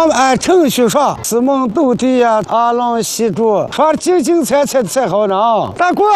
咱们按程序说，四蒙斗地呀，阿龙戏珠，说精精彩彩才好呢啊！大鼓。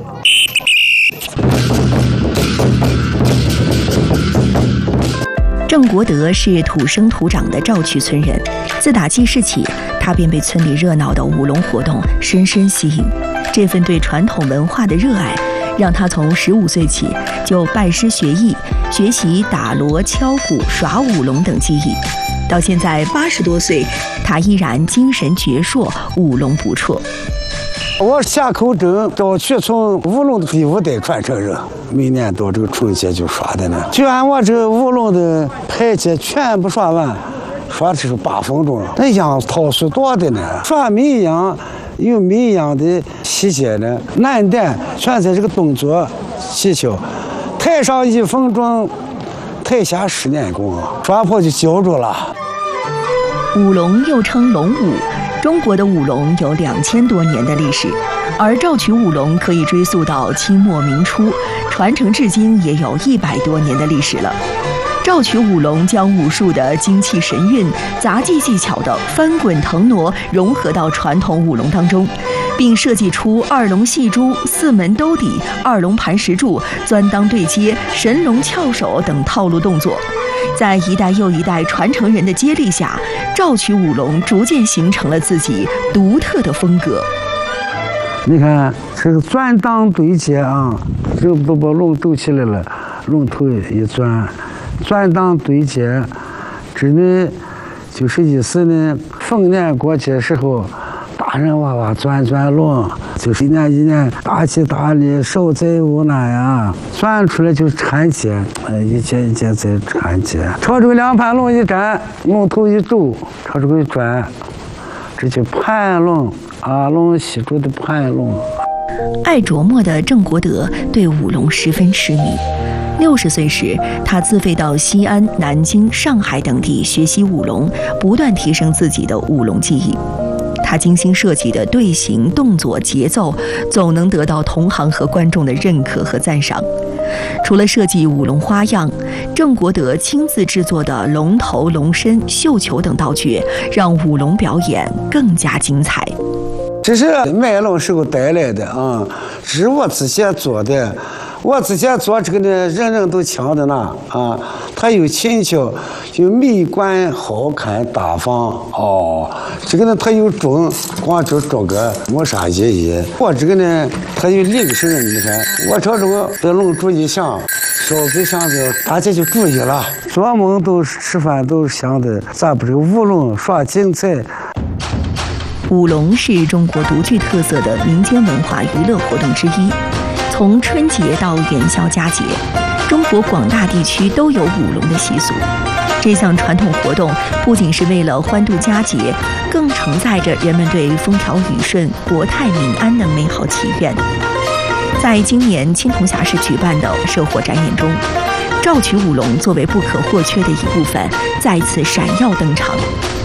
郑国德是土生土长的赵区村人，自打记事起，他便被村里热闹的舞龙活动深深吸引。这份对传统文化的热爱，让他从15岁起就拜师学艺，学习打锣、敲鼓、耍舞龙等技艺。到现在80多岁，他依然精神矍铄，舞龙不辍。 我下口镇赵区从舞龙的第5代传承人，每年到这个春节就耍的呢。就按我这个舞龙的排节全部耍完，耍的是8分钟了。那样套数多的呢，耍每一样有每一样的细节呢，难点全在这个动作技巧。台上1分钟，台下10年功，耍破就教住了。 舞龙又称龙舞。中国的舞龙有2000多年的历史，而赵曲舞龙可以追溯到清末明初，传承至今也有100多年的历史了。赵曲舞龙将武术的精气神韵、杂技技巧的翻滚腾挪融合到传统舞龙当中，并设计出二龙戏珠、4门兜底、2龙盘石柱、钻裆对接、神龙翘首等套路动作。在一代又一代传承人的接力下，赵曲舞龙逐渐形成了自己独特的风格。 你看这个钻裆对接啊，这不把龙抖起来了，龙头一钻，钻裆对接，这呢就是意思呢，逢年过节时候，大人娃娃钻龙，就是一年一年大吉大利，寿在无难呀。钻出来就是缠结，一节一节在缠结。朝这个2盘龙一站，龙头一皱，朝这个一转，这就盘龙，阿龙戏珠的盘龙。 爱琢磨的郑国德对舞龙十分痴迷。60岁时，他自费到西安、南京、上海等地学习舞龙，不断提升自己的舞龙技艺。他精心设计的队形、动作、节奏，总能得到同行和观众的认可和赞赏。除了设计舞龙花样，郑国德亲自制作的龙头、龙身、绣球等道具，让舞龙表演更加精彩。 这是卖龙时候带来的啊，这是我之前做的。我之前做这个呢，人人都抢的呢啊，它有轻巧，有美观、好看、大方哦。这个呢，它有重，光就这个磨砂意义。我这个呢，它有灵性，你看，我朝这个这龙珠一响，烧嘴响的，大家就注意了。做梦都吃饭都想的，咱不这个舞龙耍精彩。 舞龙是中国独具特色的民间文化娱乐活动之一。从春节到元宵佳节，中国广大地区都有舞龙的习俗。这项传统活动不仅是为了欢度佳节，更承载着人们对风调雨顺、国泰民安的美好祈愿。在今年青铜峡市举办的社火展演中，赵曲舞龙作为不可或缺的一部分，再次闪耀登场。